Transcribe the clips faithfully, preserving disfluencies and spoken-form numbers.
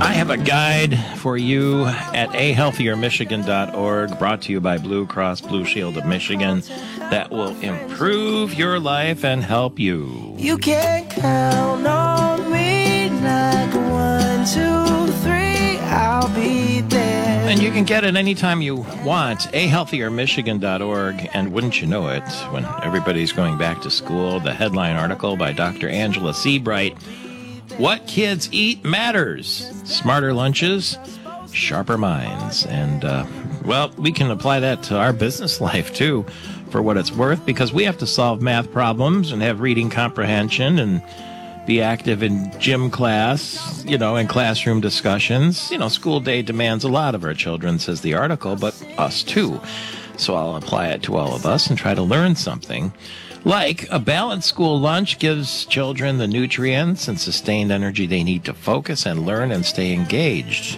I have a guide for you at a healthier michigan dot org, brought to you by Blue Cross Blue Shield of Michigan, that will improve your life and help you. You can count on me like one, two, three, I'll be there. And you can get it anytime you want, a healthier michigan dot org. And wouldn't you know it, when everybody's going back to school, the headline article by Doctor Angela Seabright, What Kids Eat Matters. Smarter lunches, sharper minds. And, uh, well, we can apply that to our business life, too, for what it's worth, because we have to solve math problems and have reading comprehension and be active in gym class, you know, in classroom discussions. You know, school day demands a lot of our children, says the article, but us, too. So I'll apply it to all of us and try to learn something. Like, a balanced school lunch gives children the nutrients and sustained energy they need to focus and learn and stay engaged.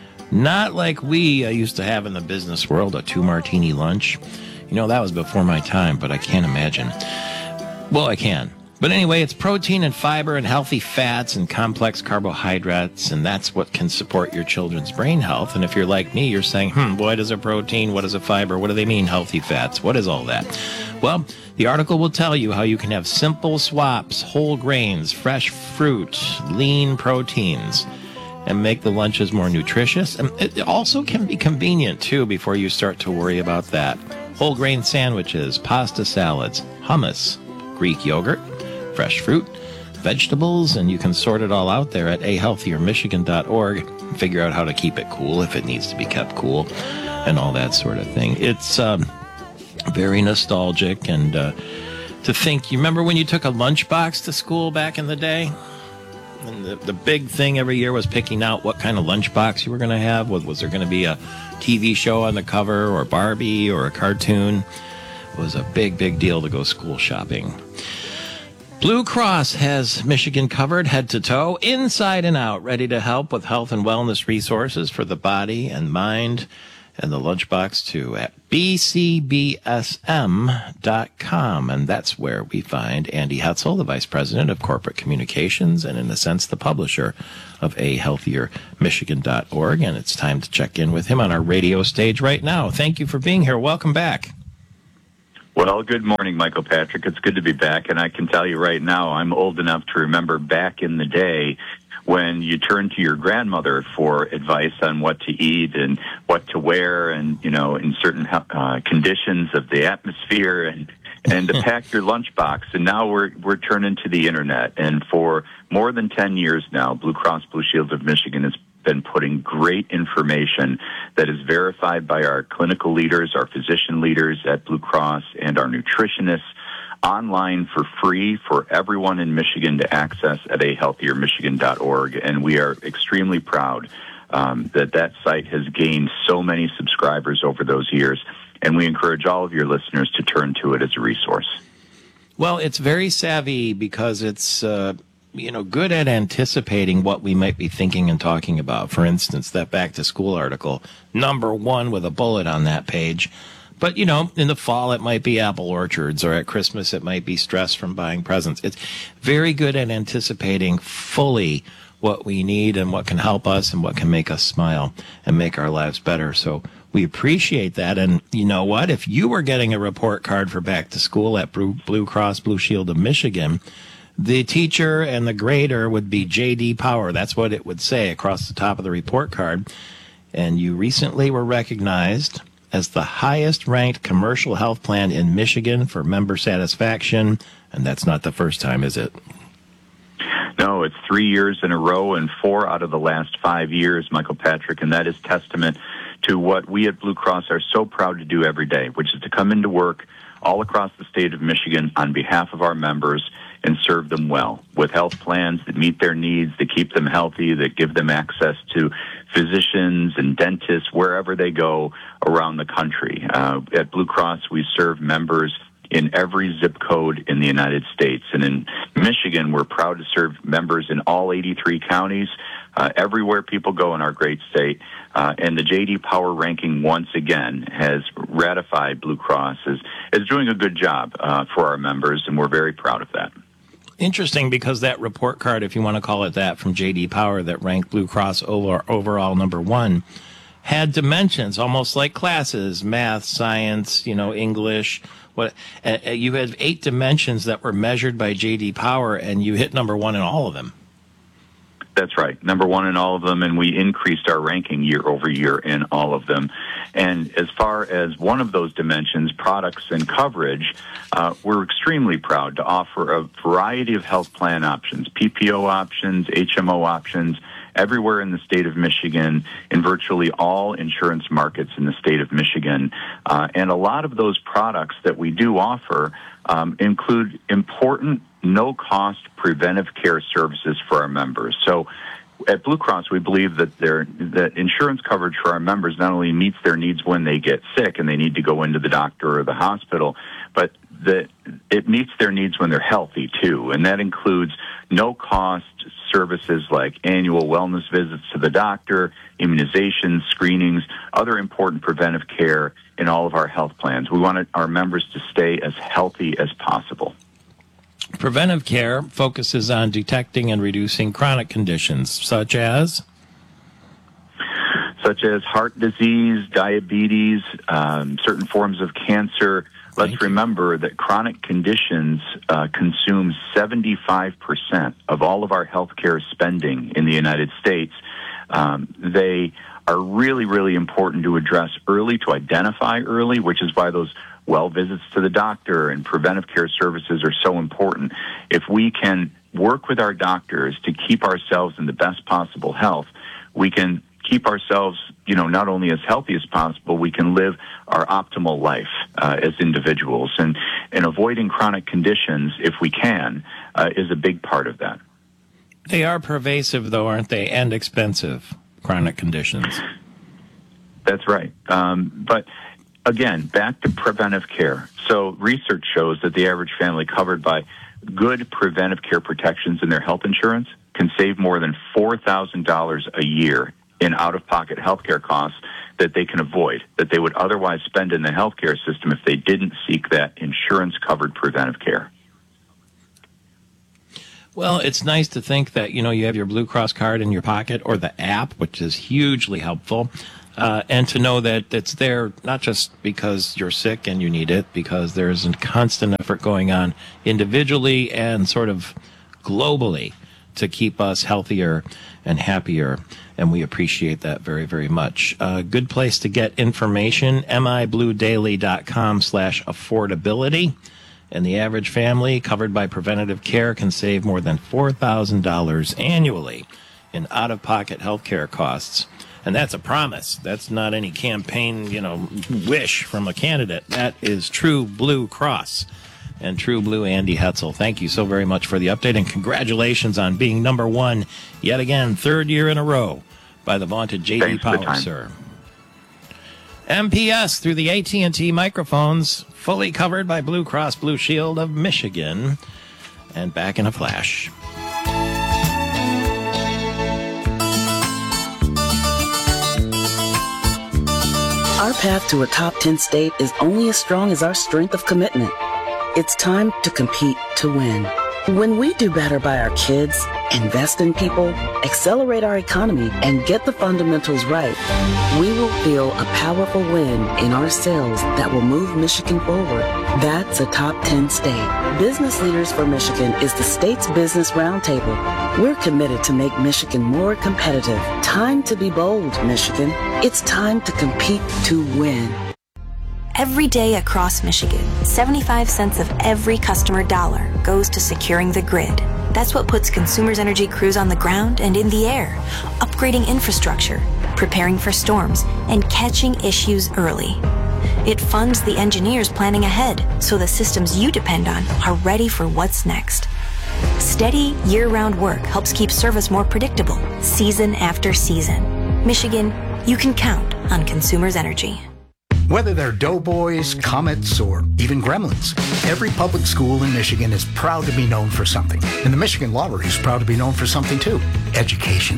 Not like we uh, used to have in the business world, a two-martini lunch. You know, that was before my time, but I can't imagine. Well, I can. But anyway, it's protein and fiber and healthy fats and complex carbohydrates, and that's what can support your children's brain health. And if you're like me, you're saying, hmm, what is a protein? What is a fiber? What do they mean, healthy fats? What is all that? Well, the article will tell you how you can have simple swaps, whole grains, fresh fruit, lean proteins, and make the lunches more nutritious. And it also can be convenient, too, before you start to worry about that. Whole grain sandwiches, pasta salads, hummus, Greek yogurt, fresh fruit, vegetables, and you can sort it all out there at a healthier michigan dot org. Figure out how to keep it cool if it needs to be kept cool and all that sort of thing. It's um, very nostalgic, and uh, to think, you remember when you took a lunchbox to school back in the day? And the, the big thing every year was picking out what kind of lunchbox you were going to have. Was, was there going to be a T V show on the cover, or Barbie, or a cartoon? It was a big, big deal to go school shopping. Blue Cross has Michigan covered head to toe, inside and out, ready to help with health and wellness resources for the body and mind, and the lunchbox too, at b c b s m dot com. And that's where we find Andy Hetzel, the Vice President of Corporate Communications, and in a sense, the publisher of a healthier michigan dot org. And it's time to check in with him on our radio stage right now. Thank you for being here. Welcome back. Well, good morning, Michael Patrick. It's good to be back, and I can tell you right now, I'm old enough to remember back in the day when you turned to your grandmother for advice on what to eat and what to wear, and, you know, in certain uh, conditions of the atmosphere, and and to pack your lunchbox. And now we're we're turning to the internet, and for more than ten years now, Blue Cross Blue Shield of Michigan has been putting great information that is verified by our clinical leaders, our physician leaders at Blue Cross, and our nutritionists online for free for everyone in Michigan to access at a healthier michigan dot org. And we are extremely proud um, that that site has gained so many subscribers over those years. And we encourage all of your listeners to turn to it as a resource. Well, it's very savvy because it's uh, you know, good at anticipating what we might be thinking and talking about. For instance, that back to school article, number one with a bullet on that page. But, you know, in the fall, it might be apple orchards, or at Christmas, it might be stress from buying presents. It's very good at anticipating fully what we need and what can help us and what can make us smile and make our lives better. So we appreciate that. And you know what? If you were getting a report card for back to school at Blue Cross Blue Shield of Michigan, the teacher and the grader would be J D Power. That's what it would say across the top of the report card. And you recently were recognized as the highest-ranked commercial health plan in Michigan for member satisfaction. And that's not the first time, is it? No, it's three years in a row and four out of the last five years, Michael Patrick, and that is testament to what we at Blue Cross are so proud to do every day, which is to come into work all across the state of Michigan on behalf of our members and serve them well with health plans that meet their needs, that keep them healthy, that give them access to physicians and dentists wherever they go around the country. Uh, at Blue Cross, we serve members in every zip code in the United States. And in Michigan, we're proud to serve members in all eighty-three counties, uh, everywhere people go in our great state. Uh, and the J D Power ranking, once again, has ratified Blue Cross as, as doing a good job uh, for our members, and we're very proud of that. Interesting, because that report card, if you want to call it that, from J D Power that ranked Blue Cross over, overall number one, had dimensions, almost like classes, math, science, you know, English. What uh, you had eight dimensions that were measured by J D Power, and you hit number one in all of them. That's right. Number one in all of them, and we increased our ranking year over year in all of them. And as far as one of those dimensions, products and coverage, uh, we're extremely proud to offer a variety of health plan options, P P O options, H M O options, everywhere in the state of Michigan, in virtually all insurance markets in the state of Michigan. Uh, and a lot of those products that we do offer um, include important no-cost preventive care services for our members. So at Blue Cross, we believe that their that insurance coverage for our members not only meets their needs when they get sick and they need to go into the doctor or the hospital, but that it meets their needs when they're healthy, too. And that includes no-cost services like annual wellness visits to the doctor, immunizations, screenings, other important preventive care in all of our health plans. We want our members to stay as healthy as possible. Preventive care focuses on detecting and reducing chronic conditions, such as? Such as heart disease, diabetes, um, certain forms of cancer. Let's remember that chronic conditions uh, consume seventy-five percent of all of our healthcare spending in the United States. Um, they are really, really important to address early, to identify early, which is why those well visits to the doctor and preventive care services are so important. If we can work with our doctors to keep ourselves in the best possible health, we can keep ourselves, you know, not only as healthy as possible, we can live our optimal life uh, as individuals. And, and avoiding chronic conditions, if we can, uh, is a big part of that. They are pervasive, though, aren't they, and expensive, chronic conditions. That's right. Um, but again, back to preventive care. So research shows that the average family covered by good preventive care protections in their health insurance can save more than four thousand dollars a year in out-of-pocket healthcare costs that they can avoid, that they would otherwise spend in the healthcare system if they didn't seek that insurance-covered preventive care. Well, it's nice to think that, you know, you have your Blue Cross card in your pocket, or the app, which is hugely helpful, uh, and to know that it's there not just because you're sick and you need it, because there's a constant effort going on individually and sort of globally to keep us healthier and happier, and we appreciate that very, very much. A uh, good place to get information, mibluedaily.com slash affordability. And the average family covered by preventative care can save more than four thousand dollars annually in out-of-pocket health care costs. And that's a promise. That's not any campaign, you know, wish from a candidate. That is true Blue Cross and true Blue Andy Hetzel. Thank you so very much for the update, and congratulations on being number one yet again, third year in a row by the vaunted J D Power, sir. M P S through the A T and T microphones, fully covered by Blue Cross Blue Shield of Michigan. And back in a flash. Our path to a top ten state is only as strong as our strength of commitment. It's time to compete to win. When we do better by our kids, invest in people, accelerate our economy, and get the fundamentals right, we will feel a powerful win in our sales that will move Michigan forward. That's a top ten state. Business Leaders for Michigan is the state's business roundtable. We're committed to make Michigan more competitive. Time to be bold, Michigan. It's time to compete to win. Every day across Michigan, seventy-five cents of every customer dollar goes to securing the grid. That's what puts Consumers Energy crews on the ground and in the air, upgrading infrastructure, preparing for storms, and catching issues early. It funds the engineers planning ahead so the systems you depend on are ready for what's next. Steady, year-round work helps keep service more predictable, season after season. Michigan, you can count on Consumers Energy. Whether they're Doughboys, Comets, or even Gremlins, every public school in Michigan is proud to be known for something. And the Michigan Lottery is proud to be known for something too: education.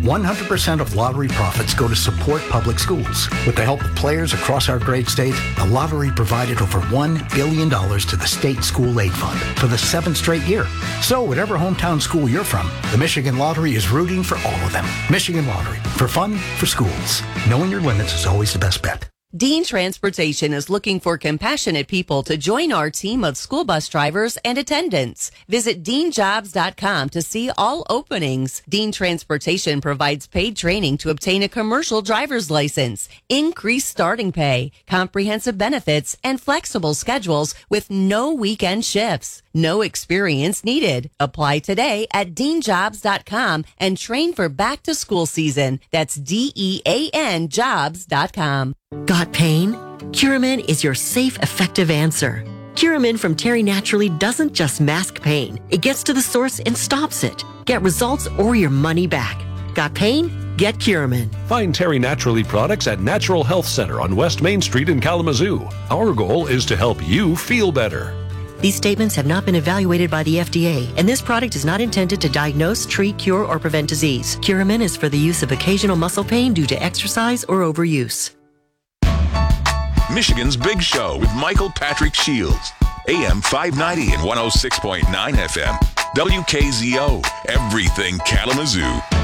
one hundred percent of lottery profits go to support public schools. With the help of players across our great state, the lottery provided over one billion dollars to the state school aid fund for the seventh straight year. So whatever hometown school you're from, the Michigan Lottery is rooting for all of them. Michigan Lottery, for fun, for schools. Knowing your limits is always the best bet. Dean Transportation is looking for compassionate people to join our team of school bus drivers and attendants. Visit dean jobs dot com to see all openings. Dean Transportation provides paid training to obtain a commercial driver's license, increased starting pay, comprehensive benefits, and flexible schedules with no weekend shifts. No experience needed. Apply today at dean jobs dot com and train for back to school season. That's D E A N jobs dot com. Got pain? Curamin is your safe, effective answer. Curamin from Terry Naturally doesn't just mask pain. It gets to the source and stops it. Get results or your money back. Got pain? Get Curamin. Find Terry Naturally products at Natural Health Center on West Main Street in Kalamazoo. Our goal is to help you feel better. These statements have not been evaluated by the F D A, and this product is not intended to diagnose, treat, cure, or prevent disease. Curamin is for the use of occasional muscle pain due to exercise or overuse. Michigan's Big Show with Michael Patrick Shields. A M five ninety and one oh six point nine F M. W K Z O. Everything Kalamazoo.